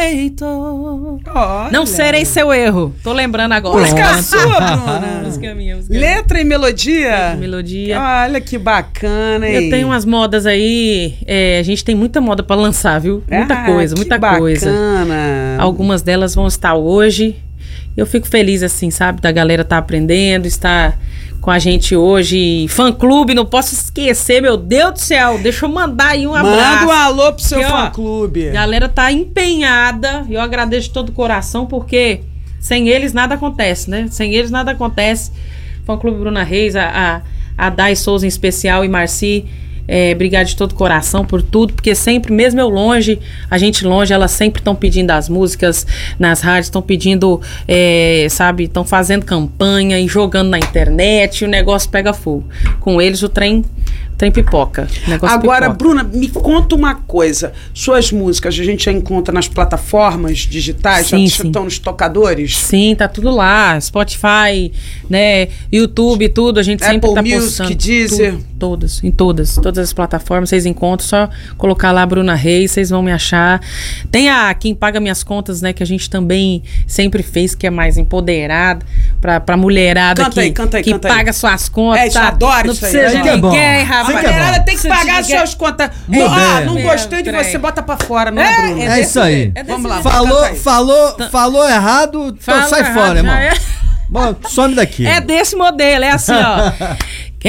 Não serei seu erro. Tô lembrando agora. Música sua, Bruna. Música minha. Letra e melodia? Letra e melodia. Olha que bacana, hein? Eu tenho umas modas aí. A gente tem muita moda pra lançar, viu? Muita coisa. Bacana. Algumas delas vão estar hoje. Eu fico feliz, assim, sabe? Da galera tá aprendendo, está com a gente hoje. Fã-clube, não posso esquecer, meu Deus do céu. Deixa eu mandar aí um abraço. Manda um alô pro seu fã-clube. A galera tá empenhada. Eu agradeço de todo o coração, porque sem eles nada acontece, né? Sem eles nada acontece. Fã-clube Bruna Reis, a Dai Souza em especial e Marci. Obrigado de todo o coração por tudo, porque sempre, mesmo eu longe, a gente longe, elas sempre estão pedindo as músicas nas rádios, estão pedindo, sabe, estão fazendo campanha e jogando na internet, e o negócio pega fogo. Com eles o trem pipoca. Agora, pipoca. Bruna, me conta uma coisa. Suas músicas a gente já encontra nas plataformas digitais? Sim, já estão nos tocadores? Sim, tá tudo lá. Spotify, né? YouTube, tudo. A gente sempre tá postando. Deezer. Todas as plataformas vocês encontram. Só colocar lá Bruna Reis, vocês vão me achar. Tem a Quem Paga Minhas Contas, né? Que a gente também sempre fez, que é mais empoderada pra mulherada que paga suas contas. Eu adoro isso aí. Não precisa de ninguém, rapaz. A mulherada tem que pagar as suas contas. Não gostei de você, bota pra fora, não é, Bruna? É isso aí. Vamos lá. Falou errado, então sai fora, irmão. Bom, some daqui. É desse modelo, é assim, ó.